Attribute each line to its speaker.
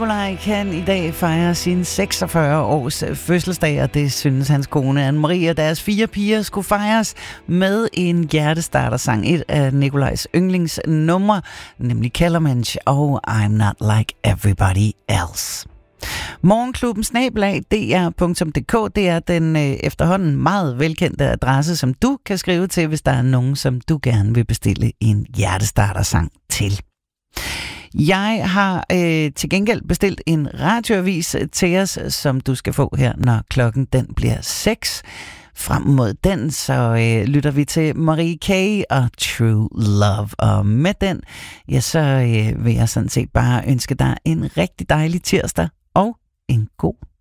Speaker 1: Nikolaj kan i dag fejre sin 46 års fødselsdag, og det synes hans kone Anne-Marie og deres 4 piger skulle fejres med en hjertestartersang. Et af Nikolajs yndlingsnumre, nemlig Kellermensch og I'm Not Like Everybody Else. Morgenklubben @dr.dk, det er den efterhånden meget velkendte adresse, som du kan skrive til, hvis der er nogen, som du gerne vil bestille en hjertestartersang til. Jeg har til gengæld bestilt en radioavis til os, som du skal få her, når klokken den bliver 6. Frem mod den, så lytter vi til Marie K. og True Love. Og med den, ja, så vil jeg sådan set bare ønske dig en rigtig dejlig tirsdag og en god